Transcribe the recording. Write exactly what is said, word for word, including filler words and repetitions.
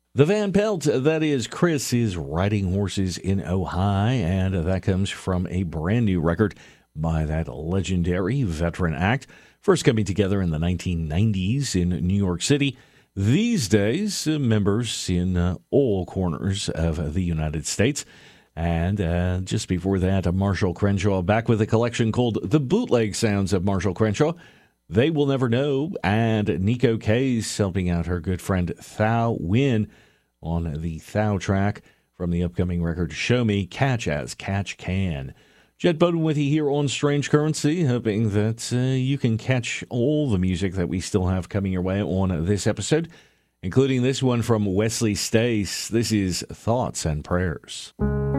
The Van Pelt, that is Chris, is riding horses in Ojai, and that comes from a brand new record by that legendary veteran act, first coming together in the nineteen nineties in New York City. These days, uh, members in uh, all corners of the United States. And uh, just before that, uh, Marshall Crenshaw back with a collection called The Bootleg Sounds of Marshall Crenshaw. They Will Never Know, and Neko Case helping out her good friend Thao Win on the Thao track from the upcoming record Show Me, Catch As Catch Can. Jet Bowden with you here on Strange Currency, hoping that uh, you can catch all the music that we still have coming your way on this episode, including this one from Wesley Stace. This is Thoughts and Prayers.